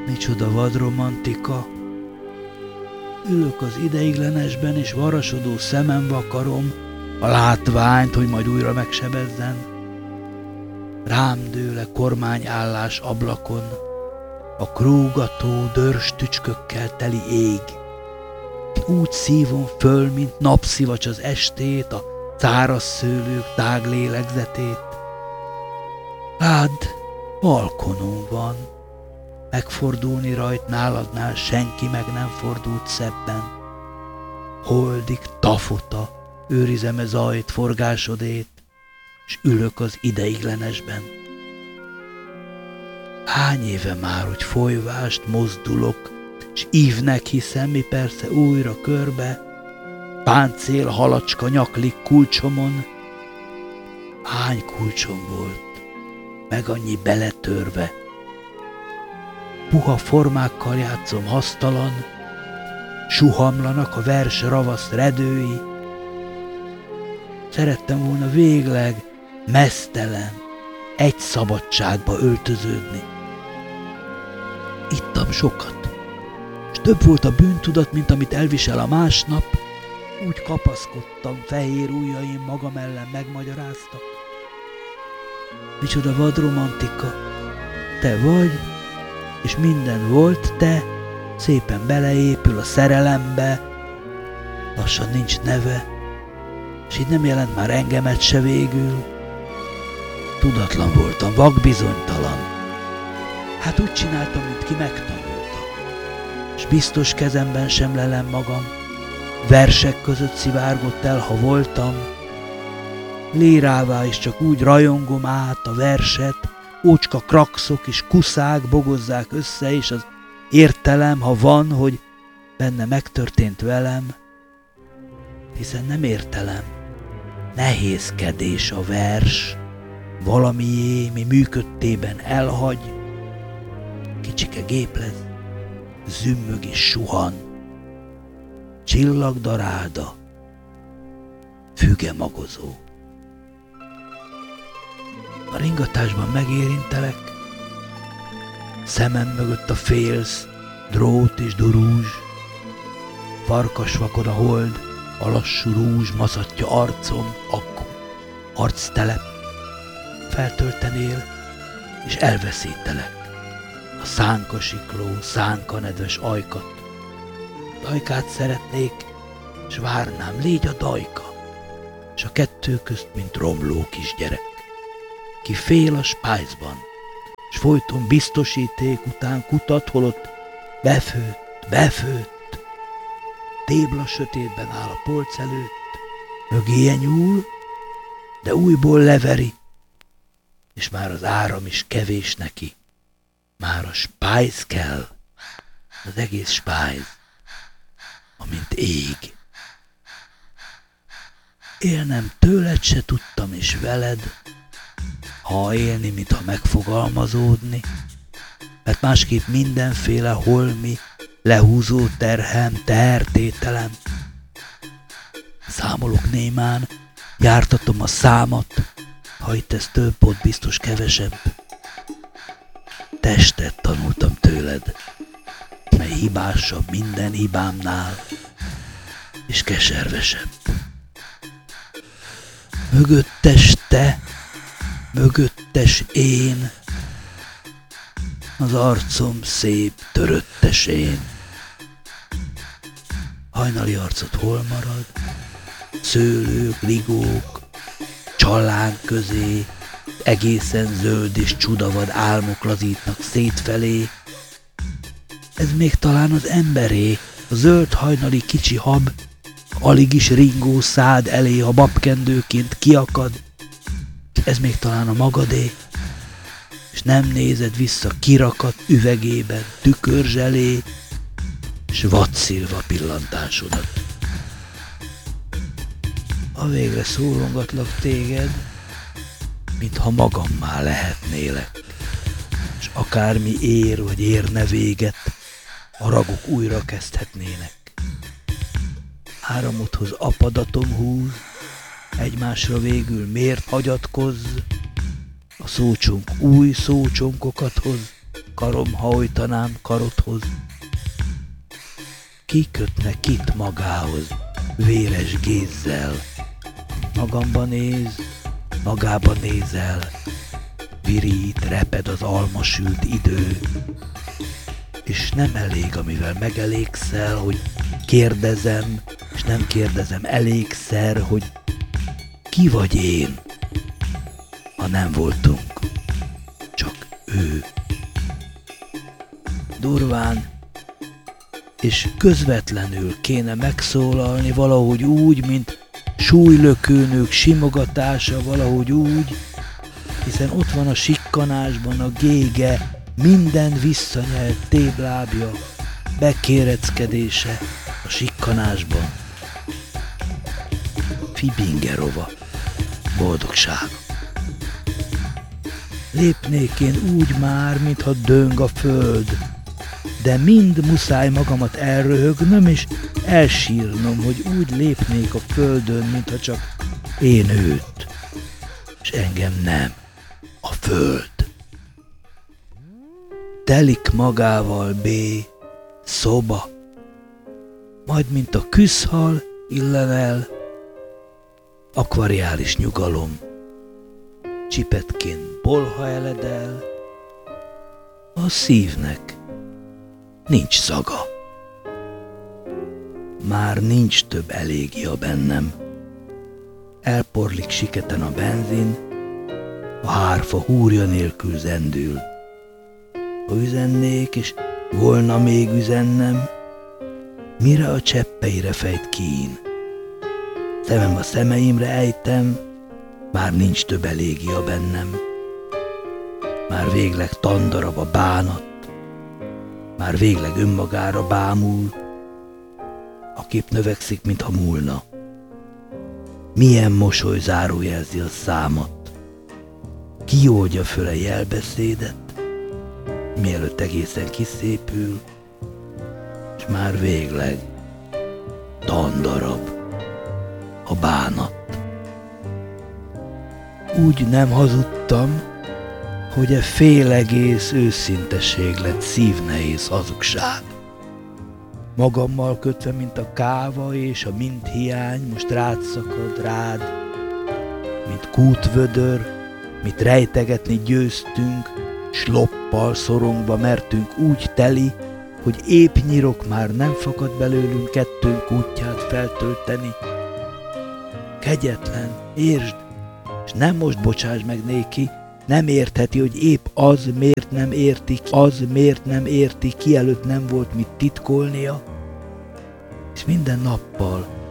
Micsoda vadromantika! Ülök az ideiglenesben, és varasodó szemem vakarom a látványt, hogy majd újra megsebezzen. Rám dől kormányállás ablakon a krúgató, dörs tücskökkel teli ég. Úgy szívom föl, mint napszivacs az estét, a száraz szőlők tág lélegzetét. Ládd, balkonon van, megfordulni rajt náladnál senki meg nem fordult szebben. Holdig tafota, őrizem e zajt, forgásodét, s ülök az ideiglenesben. Hány éve már, hogy folyvást mozdulok, s ívnek hiszem, mi persze újra körbe, páncél halacska nyaklik kulcsomon. Hány kulcsom volt, meg annyi beletörve. Puha formákkal játszom hasztalan, suhamlanak a vers ravasz redői. Szerettem volna végleg meztelen, egy szabadságba öltöződni. Ittam sokat, s több volt a bűntudat, mint amit elvisel a másnap. Úgy kapaszkodtam, fehér ujjaim magam ellen megmagyaráztak. Micsoda vadromantika! Te vagy, és minden volt te, szépen beleépül a szerelembe, lassan nincs neve, és így nem jelent már engemet se végül. Tudatlan voltam, vakbizonytalan. Hát úgy csináltam, mint ki megtanulta, és biztos kezemben sem lelem magam, versek között szivárgott el, ha voltam. Lírává is csak úgy rajongom át a verset, ócska krakszok és kuszák bogozzák össze, és az értelem, ha van, hogy benne megtörtént velem, hiszen nem értelem, nehézkedés a vers, valamié, mi működtében elhagy, kicsike gép lesz, zümmög és suhan, csillagdaráda, fügemagozó. A ringatásban megérintelek, szemem mögött a félsz, drót és durúzs, farkas vakon a hold, a lassú rúzs maszatja arcom, akkor arctelep, feltöltenél, és elveszítelek a szánkasikló, szánkanedves ajkat. Dajkát szeretnék, s várnám, légy a dajka, s a kettő közt, mint romló kisgyerek, ki fél a spájzban, s folyton biztosíték után kutat, holott befőtt, tébla sötétben áll a polc előtt, mögéje nyúl, de újból leveri, és már az áram is kevés neki, már a spájz kell, az egész spájz, amint ég. Élnem tőled se tudtam, és veled, ha élni, mintha megfogalmazódni, mert másképp mindenféle holmi, lehúzó terhem, tehertételem. Számolok némán, jártatom a számat, ha itt ez több, ott biztos kevesebb. Testet tanultam tőled, mely hibásabb minden hibámnál, és keservesebb. Mögöttes te, mögöttes én, az arcom szép, töröttes én. Hajnali arcod hol marad? Szőlők, ligók, csallánk közé, egészen zöld és csudavad álmok lazítnak szétfelé. Ez még talán az emberé, a zöld hajnali kicsi hab, alig is ringó szád elé, ha babkendőként kiakad. Ez még talán a magadé, és nem nézed vissza kirakat üvegében, tükörzselé, s vadszilva pillantásodat. Ha végre szólogatlak téged, mintha magammá lehetnélek, s akármi ér vagy érne véget, a ragok újra kezdhetnének. Áramodhoz apadatom húz, egymásra végül miért hagyatkozz, a szócsonk új szócsonkokat hoz, karom hajtanám karodhoz. Kikötne kit magához, véres gézzel. Magamba néz, magába nézel, virít, reped az almasült idő. És nem elég, amivel megelégszel, hogy kérdezem, és nem kérdezem elégszer, hogy ki vagy én, ha nem voltunk, csak ő. Durván és közvetlenül kéne megszólalni, valahogy úgy, mint súlylökőnők simogatása, valahogy úgy, hiszen ott van a sikkanásban a gége, minden visszanyelt téblábja, bekéreckedése a sikkanásban. Fibingerova boldogság. Lépnék én úgy már, mintha döng a föld, de mind muszáj magamat elröhögnöm és elsírnom, hogy úgy lépnék a földön, mintha csak én őt, és engem nem, a föld. Telik magával B. szoba, majd mint a küszhal illen el, akvariális nyugalom, csipetként bolha eledel, a szívnek nincs szaga. Már nincs több elégia bennem. Elporlik siketen a benzin, a hárfa húrja nélkül zendül. Ha üzennék, és volna még üzennem, mire a cseppeire fejt kín? Szemem a szemeimre ejtem, már nincs több elégia bennem. Már végleg tandarab a bánat, már végleg önmagára bámul, a kép növekszik, mintha múlna. Milyen mosoly zárójelzi a számat, ki oldja föl a jelbeszédet, mielőtt egészen kiszépül, és már végleg tandarab a bánat. Úgy nem hazudtam, hogy e félegész őszinteség lett szívnehéz hazugság. Magammal kötve, mint a káva és a mint hiány, most rád szakad, rád, mint kútvödör, mit rejtegetni győztünk, s loppal szorongva mertünk úgy teli, hogy épp nyirok már nem fakad belőlünk kettőnk útját feltölteni. Kegyetlen, értsd, és nem most bocsáss meg néki, nem értheti, hogy épp az miért nem érti, az miért nem érti, ki előtt nem volt mit titkolnia, és minden nappal